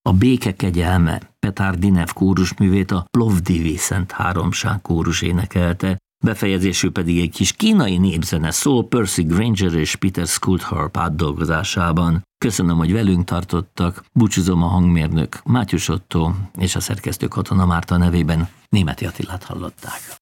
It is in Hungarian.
A Béke kegyelme Petardinev kórusművét a Plovdivi Szent Háromság kórus énekelte, befejezésül pedig egy kis kínai népzene szól Percy Granger és Peter Scoulthorpe átdolgozásában. Köszönöm, hogy velünk tartottak, búcsúzom a hangmérnök Mátyus Ottó és a szerkesztő Katona Márta nevében. Németi Attilát hallották.